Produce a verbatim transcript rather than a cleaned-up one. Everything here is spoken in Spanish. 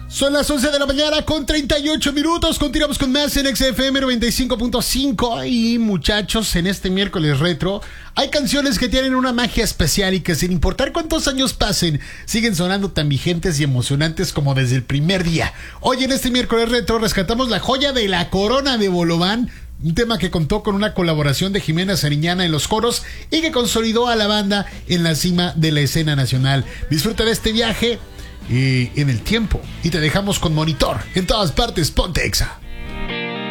Son las once de la mañana con treinta y ocho minutos. Continuamos con más en X F M noventa y cinco punto cinco. Y muchachos, en este miércoles retro hay canciones que tienen una magia especial y que sin importar cuántos años pasen siguen sonando tan vigentes y emocionantes como desde el primer día. Hoy en este miércoles retro rescatamos la joya de La Corona de Bolobán, un tema que contó con una colaboración de Jimena Sariñana en los coros y que consolidó a la banda en la cima de la escena nacional. Disfruta de este viaje y en el tiempo y te dejamos con Monitor en todas partes. Ponte Exa.